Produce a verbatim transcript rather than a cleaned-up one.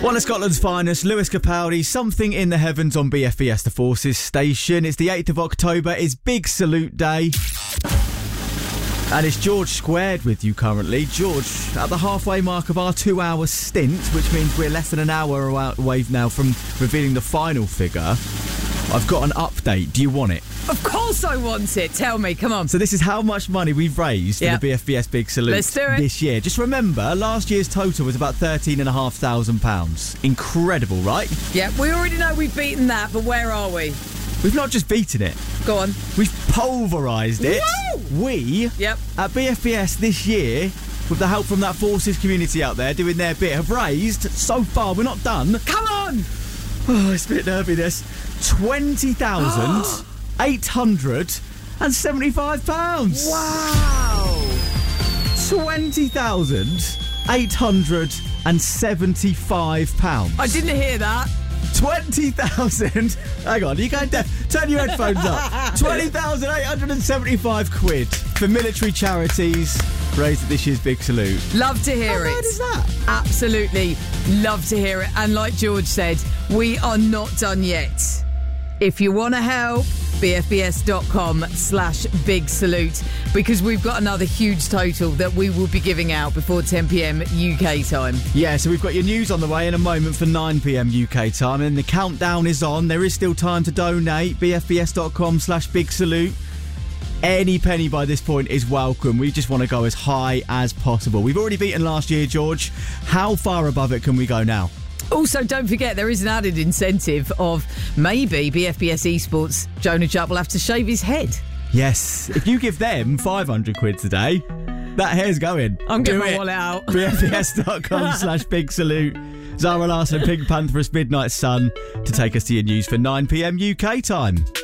One of Scotland's finest, Lewis Capaldi, Something in the Heavens on B F B S The Forces station. It's the eighth of October, it's Big Salute Day. And it's George Squared with you currently. George, at the halfway mark of our two-hour stint, which means we're less than an hour away now from revealing the final figure, I've got an update. Do you want it? Of course I want it. Tell me, come on. So this is how much money we've raised for Yep. the B F B S Big Salute Let's do it. this year. Just remember, last year's total was about thirteen thousand five hundred pounds. Incredible, right? Yeah, we already know we've beaten that, but where are we? We've not just beaten it, Go on. we've pulverised it. Woo! We, Yep. at B F B S this year, with the help from that Forces community out there doing their bit, have raised, so far, we're not done. Come on! Oh, it's a bit nervy, this. twenty thousand eight hundred seventy-five pounds. Wow! twenty thousand eight hundred seventy-five pounds. I didn't hear that. twenty thousand. Hang on, you going deaf? Turn your headphones up. twenty thousand eight hundred seventy-five quid for military charities raised at this year's Big Salute. Love to hear How it. bad is that? Absolutely love to hear it. And like George said, we are not done yet. If you want to help, bfbs.com slash big salute, because we've got another huge total that we will be giving out before ten p.m. U K time. Yeah, so we've got your news on the way in a moment for nine p.m. U K time, and the countdown is on. There is still time to donate. bfbs.com slash big salute. Any penny by this point is welcome. We just want to go as high as possible. We've already beaten last year, George. How far above it can we go now? Also, don't forget, there is an added incentive of maybe B F B S Esports, Jonah Jupp will have to shave his head. Yes, if you give them five hundred quid today, that hair's going. I'm getting Do my it. wallet out. bfbs.com slash big salute. Zara Larsson, Pink Panther, Midnight Sun to take us to your news for nine p.m. U K time.